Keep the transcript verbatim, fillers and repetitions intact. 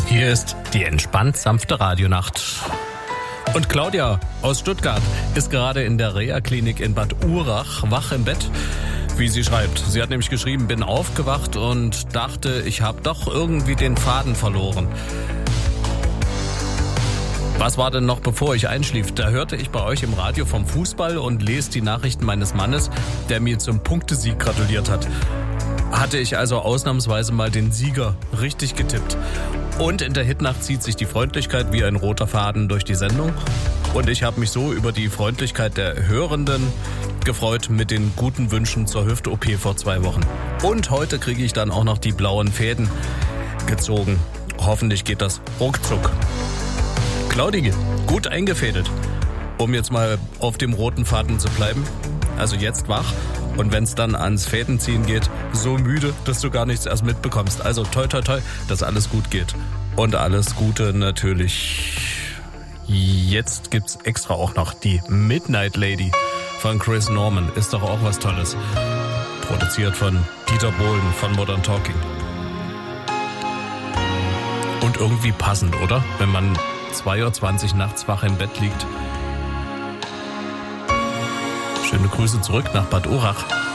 Hier ist die entspannt sanfte Radionacht. Und Claudia aus Stuttgart ist gerade in der Reha-Klinik in Bad Urach wach im Bett, wie sie schreibt. Sie hat nämlich geschrieben, bin aufgewacht und dachte, ich habe doch irgendwie den Faden verloren. Was war denn noch, bevor ich einschlief? Da hörte ich bei euch im Radio vom Fußball und lese die Nachrichten meines Mannes, der mir zum Punktesieg gratuliert hat. Hatte ich also ausnahmsweise mal den Sieger richtig getippt. Und in der Hitnacht zieht sich die Freundlichkeit wie ein roter Faden durch die Sendung. Und ich habe mich so über die Freundlichkeit der Hörenden gefreut mit den guten Wünschen zur Hüft-O P vor zwei Wochen. Und heute kriege ich dann auch noch die blauen Fäden gezogen. Hoffentlich geht das ruckzuck. Claudi, gut eingefädelt, um jetzt mal auf dem roten Faden zu bleiben. Also jetzt wach. Und wenn es dann ans Fädenziehen geht, so müde, dass du gar nichts erst mitbekommst. Also toi toi toi, dass alles gut geht. Und alles Gute natürlich. Jetzt gibt's extra auch noch die Midnight Lady von Chris Norman. Ist doch auch was Tolles. Produziert von Dieter Bohlen von Modern Talking. Und irgendwie passend, oder? Wenn man zwei Uhr zwanzig nachts wach im Bett liegt. Schöne Grüße zurück nach Bad Urach.